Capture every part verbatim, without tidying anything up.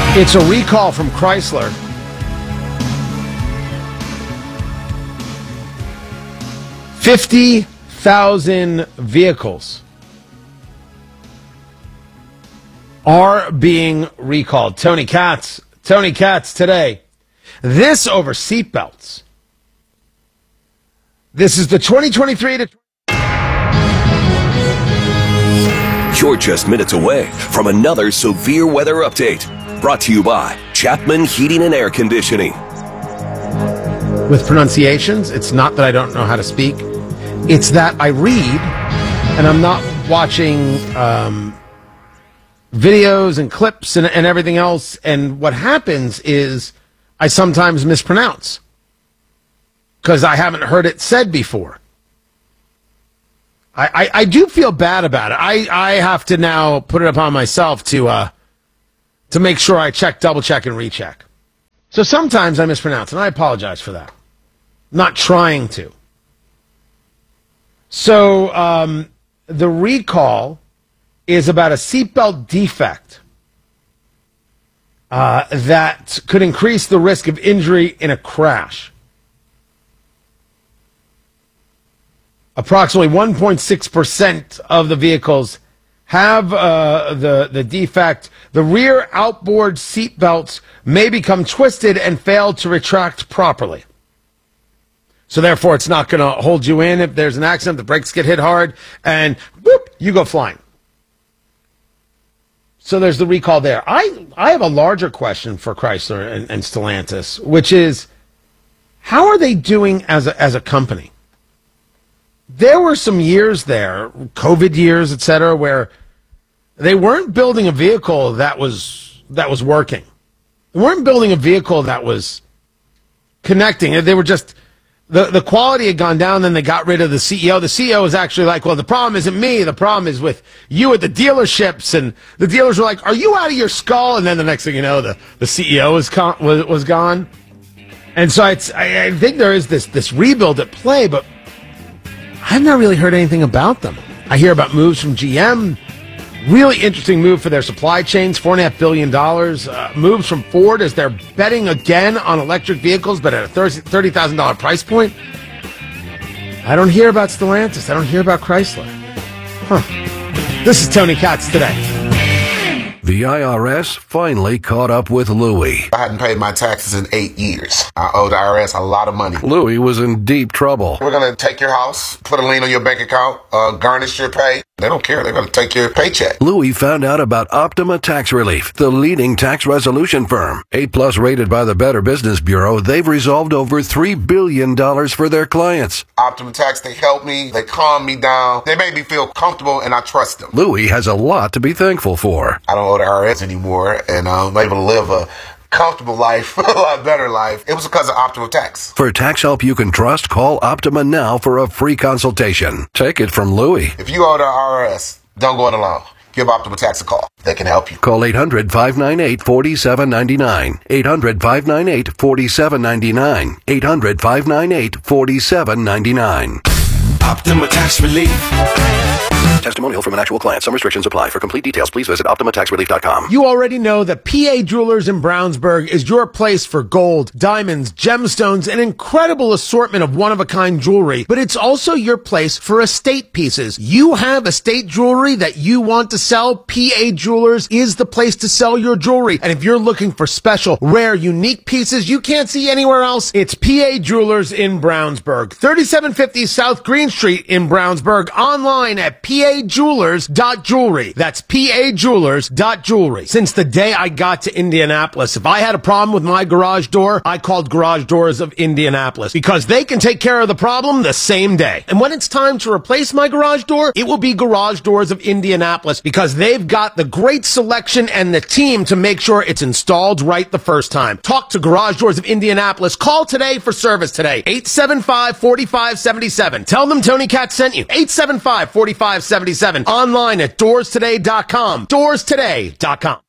It's a recall from Chrysler. fifty thousand vehicles are being recalled. Tony Katz. Tony Katz today. This over seatbelts. This is the twenty twenty-three to... You're just minutes away from another severe weather update. Brought to you by Chapman Heating and Air Conditioning. With pronunciations, it's not that I don't know how to speak. It's that I read, and I'm not watching um, videos and clips and, and everything else. And what happens is I sometimes mispronounce because I haven't heard it said before. I, I, I do feel bad about it. I, I have to now put it upon myself to uh, to make sure I check, double check, and recheck. So sometimes I mispronounce, and I apologize for that. I'm not trying to. So um, the recall is about a seatbelt defect uh, that could increase the risk of injury in a crash. Approximately one point six percent of the vehicles have uh, the, the defect. The rear outboard seatbelts may become twisted and fail to retract properly. So therefore, it's not going to hold you in if there's an accident, the brakes get hit hard, and whoop, you go flying. So there's the recall there. I, I have a larger question for Chrysler and, and Stellantis, which is, how are they doing as a, as a company? There were some years there, COVID years, et cetera, where they weren't building a vehicle that was that was working. They weren't building a vehicle that was connecting. They were just... The the quality had gone down, then they got rid of the C E O. The C E O was actually like, well, the problem isn't me. The problem is with you at the dealerships. And the dealers were like, are you out of your skull? And then the next thing you know, the, the C E O was, con- was, was gone. And so it's, I, I think there is this, this rebuild at play, but I've not really heard anything about them. I hear about moves from G M. Really interesting move for their supply chains, four point five billion dollars. Uh, moves from Ford as they're betting again on electric vehicles, but at a thirty thousand dollars price point. I don't hear about Stellantis. I don't hear about Chrysler. Huh. This is Tony Katz today. The I R S finally caught up with Louie. I hadn't paid my taxes in eight years. I owe the I R S a lot of money. Louie was in deep trouble. We're going to take your house, put a lien on your bank account, uh, garnish your pay. They don't care. They're going to take your paycheck. Louie found out about Optima Tax Relief, the leading tax resolution firm. A plus rated by the Better Business Bureau, they've resolved over three billion dollars for their clients. Optima Tax, they help me. They calm me down. They make me feel comfortable, and I trust them. Louie has a lot to be thankful for. I don't owe the I R S anymore, and I'm able to live a comfortable life, a lot better life. It was because of Optima Tax. For tax help you can trust, call Optima now for a free consultation. Take it from Louie. If you owe the I R S, don't go it alone. Give Optima Tax a call. They can help you. Call eight hundred, five nine eight, four seven nine nine. eight hundred, five nine eight, four seven nine nine. eight hundred, five nine eight, four seven nine nine. Optima Tax Relief. Testimonial from an actual client. Some restrictions apply. For complete details, please visit Optima Tax Relief dot com. You already know that P A Jewelers in Brownsburg is your place for gold, diamonds, gemstones, an incredible assortment of one-of-a-kind jewelry, but it's also your place for estate pieces. You have estate jewelry that you want to sell? P A Jewelers is the place to sell your jewelry. And if you're looking for special, rare, unique pieces you can't see anywhere else, it's P A Jewelers in Brownsburg. thirty-seven fifty South Green Street in Brownsburg. Online at P A Jewelers dot jewelry. That's P A Jewelers dot jewelry. Since the day I got to Indianapolis, if I had a problem with my garage door, I called Garage Doors of Indianapolis because they can take care of the problem the same day. And when it's time to replace my garage door, it will be Garage Doors of Indianapolis because they've got the great selection and the team to make sure it's installed right the first time. Talk to Garage Doors of Indianapolis. Call today for service today. eight seven five, four five seven seven. Tell them Tony Katz sent you. eight seven five, four five seven seven. Online at doors today dot com. doors today dot com.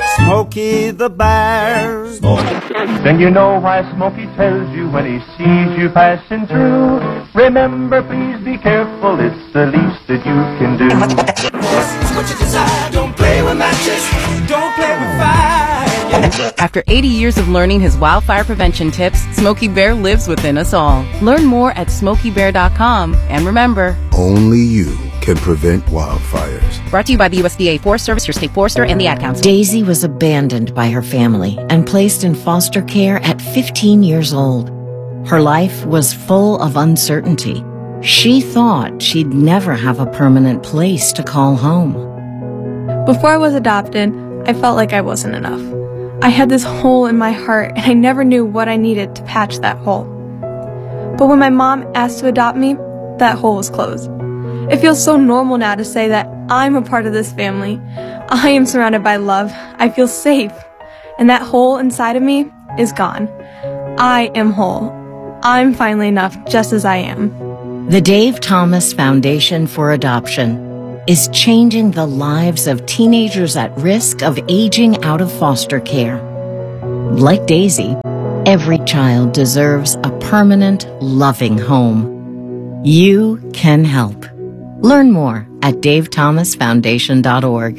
Smokey the Bear. Then you know why Smokey tells you when he sees you passing through. Remember, please be careful, it's the least that you can do. What you desire, don't play with matches, don't play with fire. After eighty years of learning his wildfire prevention tips, Smokey Bear lives within us all. Learn more at smokey bear dot com. And remember, only you can prevent wildfires. Brought to you by the U S D A Forest Service, your state forester, and the Ad Council. Daisy was abandoned by her family and placed in foster care at fifteen years old. Her life was full of uncertainty. She thought she'd never have a permanent place to call home. Before I was adopted, I felt like I wasn't enough. I had this hole in my heart, and I never knew what I needed to patch that hole. But when my mom asked to adopt me, that hole was closed. It feels so normal now to say that I'm a part of this family. I am surrounded by love. I feel safe. And that hole inside of me is gone. I am whole. I'm finally enough just as I am. The Dave Thomas Foundation for Adoption is changing the lives of teenagers at risk of aging out of foster care. Like Daisy, every child deserves a permanent, loving home. You can help. Learn more at dave thomas foundation dot org.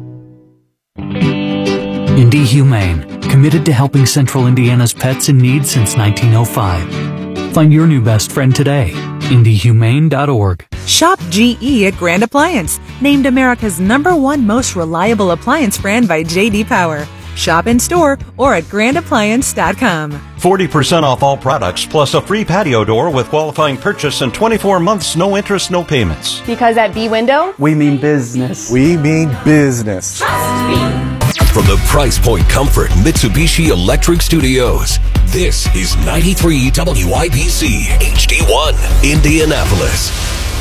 Indy Humane, committed to helping Central Indiana's pets in need since nineteen oh five. Find your new best friend today. indy humane dot org. Shop G E at Grand Appliance, named America's number one most reliable appliance brand by J D Power. Shop in store or at grand appliance dot com. forty percent off all products plus a free patio door with qualifying purchase and twenty-four months, no interest, no payments. Because at B-Window, we mean business. We mean business. Trust me. From the Price Point Comfort Mitsubishi Electric Studios, this is ninety-three W I B C H D one, Indianapolis.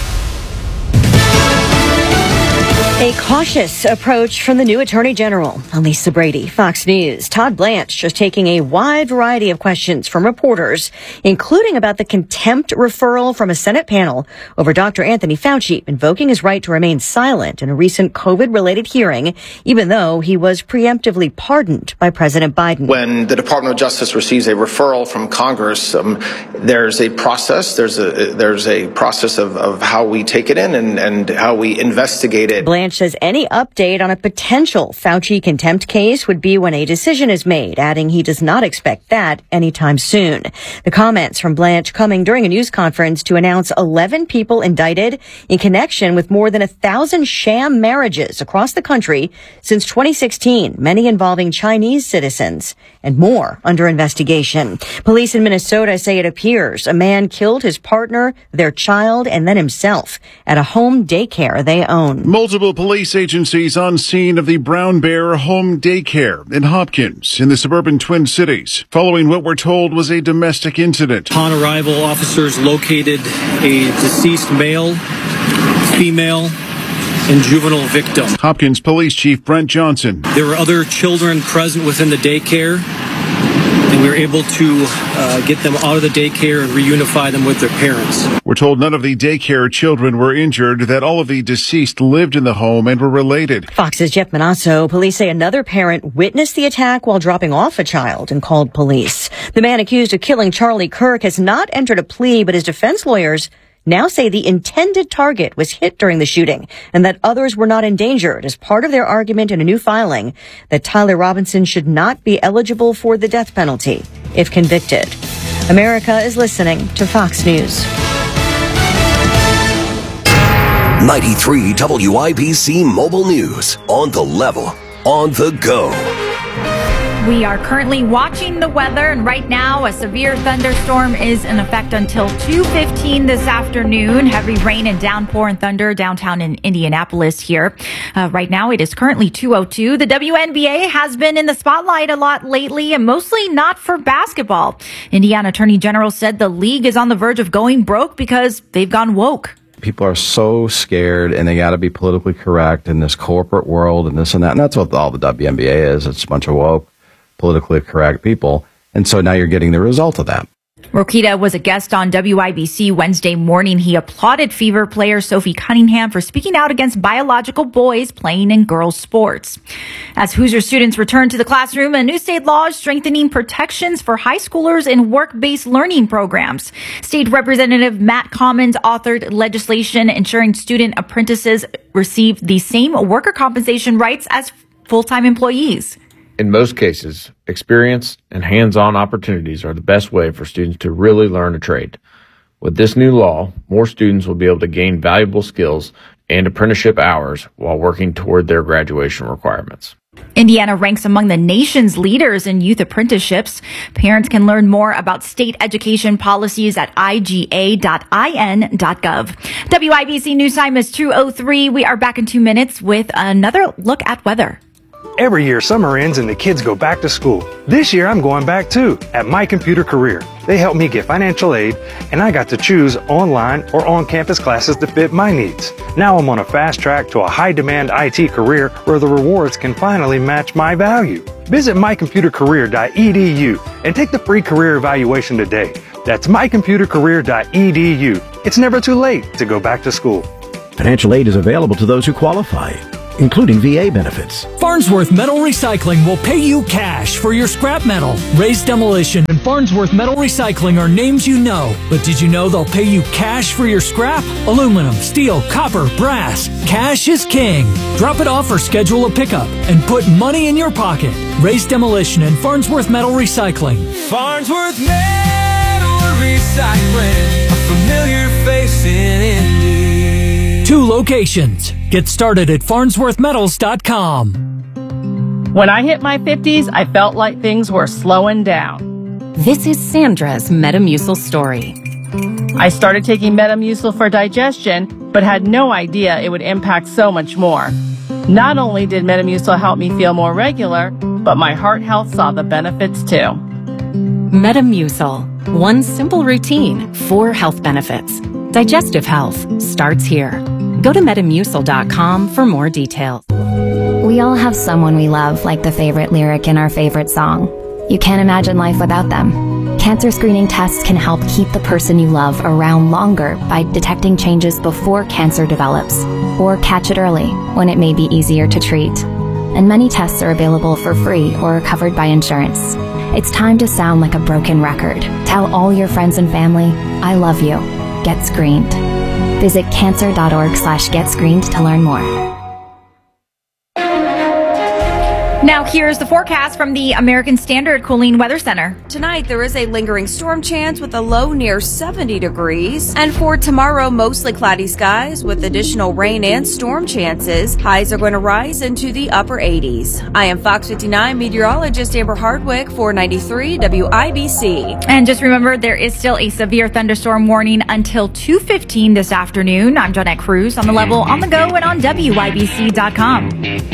A cautious approach from the new Attorney General, Lisa Brady, Fox News. Todd Blanche just taking a wide variety of questions from reporters, including about the contempt referral from a Senate panel over Doctor Anthony Fauci invoking his right to remain silent in a recent COVID-related hearing, even though he was preemptively pardoned by President Biden. When the Department of Justice receives a referral from Congress, um, there's a process. There's a there's a process of, of how we take it in and, and how we investigate it. Blanche says any update on a potential Fauci contempt case would be when a decision is made, adding he does not expect that anytime soon. The comments from Blanche coming during a news conference to announce eleven people indicted in connection with more than a thousand sham marriages across the country since twenty sixteen, many involving Chinese citizens, and more under investigation. Police in Minnesota say it appears a man killed his partner, their child, and then himself at a home daycare they own. Multiple police agencies on scene of the Brown Bear Home Daycare in Hopkins in the suburban Twin Cities, following what we're told was a domestic incident. Upon arrival, officers located a deceased male, female, and juvenile victim. Hopkins Police Chief Brent Johnson. There were other children present within the daycare, and we were able to uh, get them out of the daycare and reunify them with their parents. We're told none of the daycare children were injured, that all of the deceased lived in the home and were related. Fox's Jeff Manasso. Police say another parent witnessed the attack while dropping off a child and called police. The man accused of killing Charlie Kirk has not entered a plea, but his defense lawyers now say the intended target was hit during the shooting and that others were not endangered as part of their argument in a new filing that Tyler Robinson should not be eligible for the death penalty if convicted. America is listening to Fox News. ninety-three W I B C Mobile News. On the level, on the go. We are currently watching the weather, and right now a severe thunderstorm is in effect until two fifteen this afternoon. Heavy rain and downpour and thunder downtown in Indianapolis here. Uh, right now it is currently two oh two. The W N B A has been in the spotlight a lot lately, and mostly not for basketball. Indiana Attorney General said the league is on the verge of going broke because they've gone woke. People are so scared, and they got to be politically correct in this corporate world and this and that. And that's what all the W N B A is. It's a bunch of woke, politically correct people. And so now you're getting the result of that. Rokita was a guest on W I B C Wednesday morning. He applauded Fever player Sophie Cunningham for speaking out against biological boys playing in girls' sports. As Hoosier students return to the classroom, a new state law is strengthening protections for high schoolers in work-based learning programs. State Representative Matt Commons authored legislation ensuring student apprentices receive the same worker compensation rights as full-time employees. In most cases, experience and hands-on opportunities are the best way for students to really learn a trade. With this new law, more students will be able to gain valuable skills and apprenticeship hours while working toward their graduation requirements. Indiana ranks among the nation's leaders in youth apprenticeships. Parents can learn more about state education policies at I G A dot I N dot gov. W I B C News Time is two oh three. We are back in two minutes with another look at weather. Every year, summer ends and the kids go back to school. This year, I'm going back too, at My Computer Career. They helped me get financial aid, and I got to choose online or on-campus classes to fit my needs. Now I'm on a fast track to a high-demand I T career where the rewards can finally match my value. Visit my computer career dot e d u and take the free career evaluation today. That's my computer career dot e d u. It's never too late to go back to school. Financial aid is available to those who qualify, including V A benefits. Farnsworth Metal Recycling will pay you cash for your scrap metal. Raised Demolition and Farnsworth Metal Recycling are names you know, but did you know they'll pay you cash for your scrap? Aluminum, steel, copper, brass. Cash is king. Drop it off or schedule a pickup and put money in your pocket. Raised Demolition and Farnsworth Metal Recycling. Farnsworth Metal Recycling, a familiar face in Indy. Two locations. Get started at farnsworth metals dot com. When I hit my fifties, I felt like things were slowing down. This is Sandra's Metamucil story. I started taking Metamucil for digestion, but had no idea it would impact so much more. Not only did Metamucil help me feel more regular, but my heart health saw the benefits too. Metamucil. One simple routine, four health benefits. Digestive health starts here. Go to metamucil dot com for more details. We all have someone we love, like the favorite lyric in our favorite song. You can't imagine life without them. Cancer screening tests can help keep the person you love around longer by detecting changes before cancer develops, or catch it early when it may be easier to treat. And many tests are available for free or covered by insurance. It's time to sound like a broken record. Tell all your friends and family, I love you. Get screened. Visit cancer dot org slash get screened to learn more. Now here's the forecast from the American Standard Cooling Weather Center. Tonight, there is a lingering storm chance with a low near seventy degrees. And for tomorrow, mostly cloudy skies with additional rain and storm chances. Highs are going to rise into the upper eighties. I am Fox fifty-nine meteorologist Amber Hardwick for ninety-three W I B C. And just remember, there is still a severe thunderstorm warning until two fifteen this afternoon. I'm Jonette Cruz on the level, on the go, and on W I B C dot com.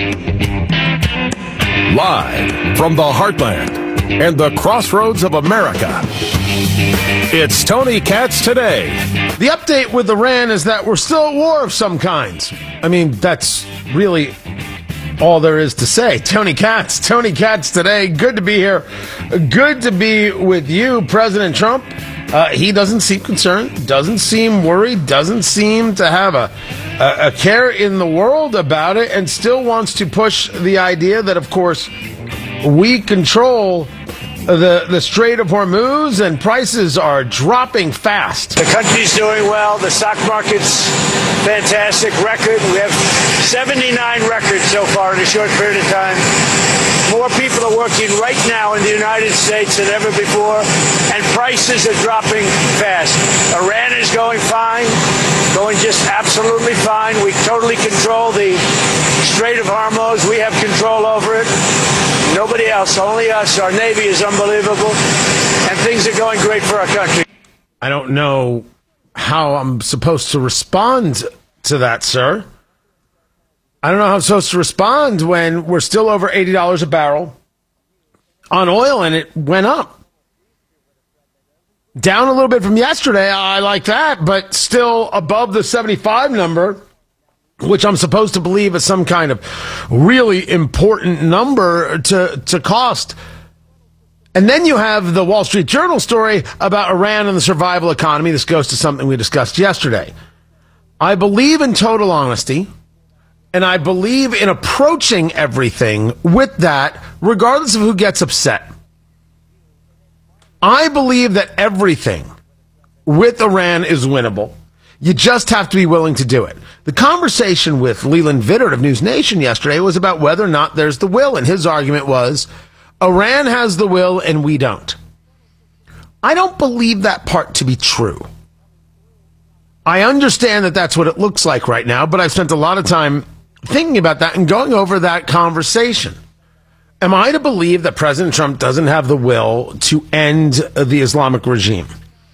Live from the heartland and the crossroads of America, it's Tony Katz Today. The update with Iran is that we're still at war of some kind. I mean, that's really all there is to say. Tony Katz, Tony Katz Today. Good to be here. Good to be with you, President Trump. Uh, he doesn't seem concerned, doesn't seem worried, doesn't seem to have a, a, a care in the world about it, and still wants to push the idea that, of course, we control the, the Strait of Hormuz and prices are dropping fast. The country's doing well. The stock market's fantastic record. We have seventy-nine records so far in a short period of time. More people are working right now in the United States than ever before, and prices are dropping fast. Iran is going fine, going just absolutely fine. We totally control the Strait of Hormuz. We have control over it. Nobody else, only us. Our Navy is unbelievable, and things are going great for our country. I don't know how I'm supposed to respond to that, sir. I don't know how I'm supposed to respond when we're still over eighty dollars a barrel on oil and it went up. Down a little bit from yesterday, I like that, but still above the seventy-five number, which I'm supposed to believe is some kind of really important number to, to cost. And then you have the Wall Street Journal story about Iran and the survival economy. This goes to something we discussed yesterday. I believe in total honesty. And I believe in approaching everything with that, regardless of who gets upset. I believe that everything with Iran is winnable. You just have to be willing to do it. The conversation with Leland Vittert of News Nation yesterday was about whether or not there's the will, and his argument was, Iran has the will and we don't. I don't believe that part to be true. I understand that that's what it looks like right now, but I've spent a lot of time thinking about that and going over that conversation. Am I to believe that President Trump doesn't have the will to end the Islamic regime?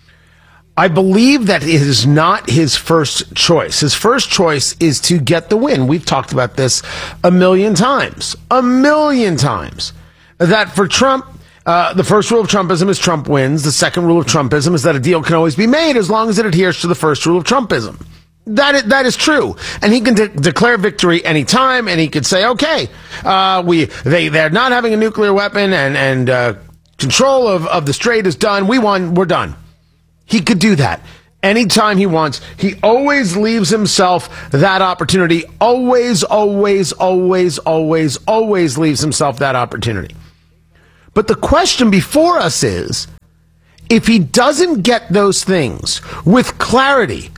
I believe that it is not his first choice. His first choice is to get the win. We've talked about this a million times, a million times, that for Trump, uh, the first rule of Trumpism is Trump wins. The second rule of Trumpism is that a deal can always be made as long as it adheres to the first rule of Trumpism. That is, that is true. And he can de- declare victory anytime, and he could say, okay, uh, we, they, they're not having a nuclear weapon, and, and, uh, control of, of the strait is done. We won. We're done. He could do that anytime he wants. He always leaves himself that opportunity. Always, always, always, always, always leaves himself that opportunity. But the question before us is, if he doesn't get those things with clarity,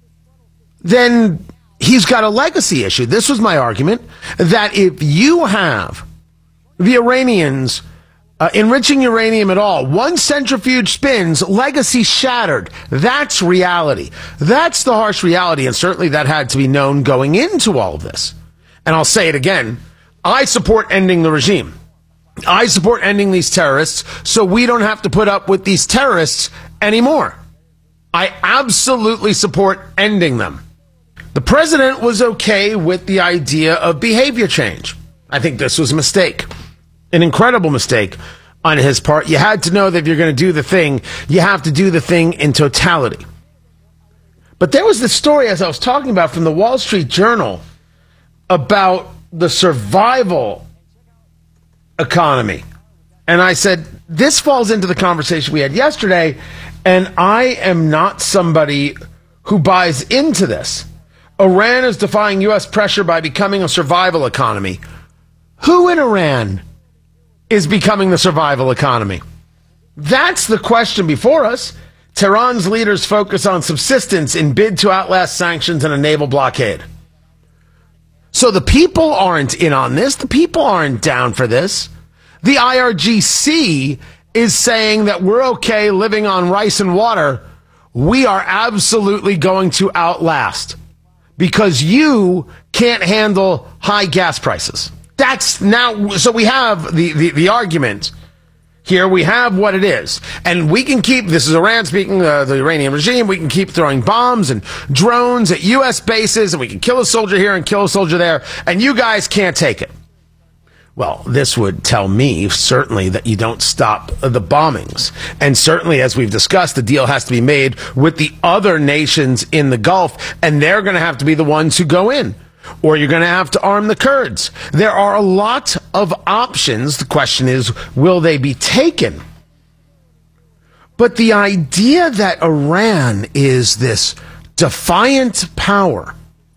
then he's got a legacy issue. This was my argument, that if you have the Iranians Uh, enriching uranium at all, one centrifuge spins, legacy shattered. That's reality. That's the harsh reality, and certainly that had to be known going into all of this. And I'll say it again, I support ending the regime. I support ending these terrorists so we don't have to put up with these terrorists anymore. I absolutely support ending them. The president was okay with the idea of behavior change. I think this was a mistake. An incredible mistake on his part. You had to know that if you're going to do the thing, you have to do the thing in totality. But there was this story, as I was talking about, from the Wall Street Journal about the survival economy. And I said, this falls into the conversation we had yesterday, and I am not somebody who buys into this. Iran is defying U S pressure by becoming a survival economy. Who in Iran is becoming the survival economy? That's the question before us. Tehran's leaders focus on subsistence in bid to outlast sanctions and a naval blockade. So the people aren't in on this. The people aren't down for this. The I R G C is saying that we're okay living on rice and water. We are absolutely going to outlast because you can't handle high gas prices. That's now, so we have the, the, the argument here. We have what it is. And we can keep, this is Iran speaking, uh, the Iranian regime, we can keep throwing bombs and drones at U S bases, and we can kill a soldier here and kill a soldier there, and you guys can't take it. Well, this would tell me, certainly, that you don't stop the bombings. And certainly, as we've discussed, the deal has to be made with the other nations in the Gulf, and they're going to have to be the ones who go in. Or you're going to have to arm the Kurds. There are a lot of options. The question is, will they be taken? But the idea that Iran is this defiant power,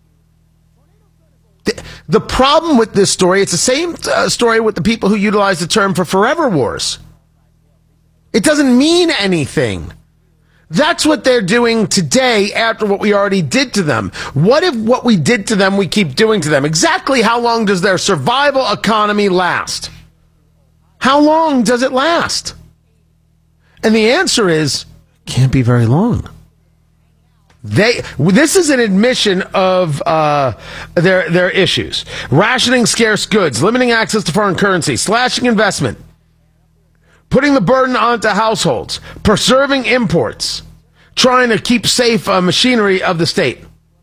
the, the problem with this story, it's the same uh, story with the people who utilize the term for forever wars. It doesn't mean anything. That's what they're doing today after what we already did to them. What if what we did to them we keep doing to them? Exactly how long does their survival economy last? How long does it last? And the answer is, can't be very long. They, this is an admission of uh, their, their issues. Rationing scarce goods, limiting access to foreign currency, slashing investment, putting the burden onto households, preserving imports, trying to keep safe uh, machinery of the state.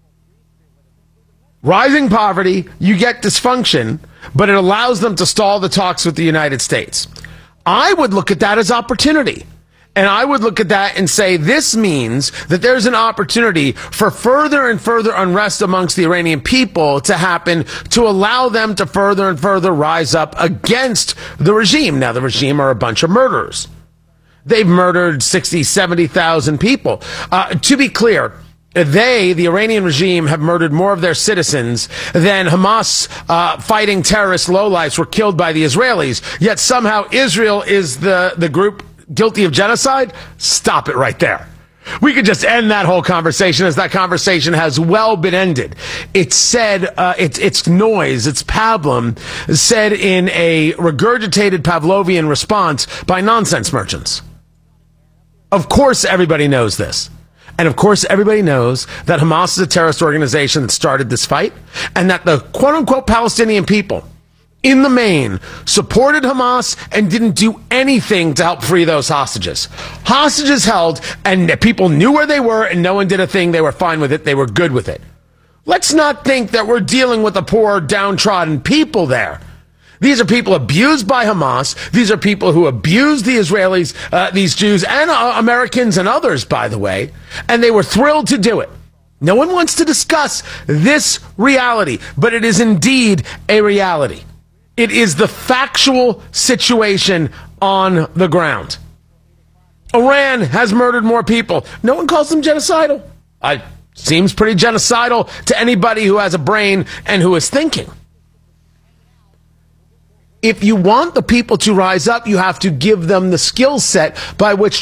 Rising poverty, you get dysfunction, but it allows them to stall the talks with the United States. I would look at that as opportunity. And I would look at that and say this means that there's an opportunity for further and further unrest amongst the Iranian people to happen to allow them to further and further rise up against the regime. Now, the regime are a bunch of murderers. They've murdered sixty, seventy thousand people. Uh, to be clear, they, the Iranian regime, have murdered more of their citizens than Hamas uh, fighting terrorist lowlifes were killed by the Israelis. Yet somehow Israel is the, the group guilty of genocide. Stop it right there. We could just end that whole conversation, as that conversation has well been ended. It's said, uh, it's, it's noise, it's pablum, said in a regurgitated Pavlovian response by nonsense merchants. Of course everybody knows this. And of course everybody knows that Hamas is a terrorist organization that started this fight, and that the quote-unquote Palestinian people, in the main, supported Hamas and didn't do anything to help free those hostages. Hostages held, and people knew where they were, and no one did a thing. They were fine with it. They were good with it. Let's not think that we're dealing with the poor, downtrodden people there. These are people abused by Hamas. These are people who abused the Israelis, uh, these Jews, and uh, Americans and others, by the way, and they were thrilled to do it. No one wants to discuss this reality, but it is indeed a reality. It is the factual situation on the ground. Iran has murdered more people. No one calls them genocidal. It seems pretty genocidal to anybody who has a brain and who is thinking. If you want the people to rise up, you have to give them the skill set by which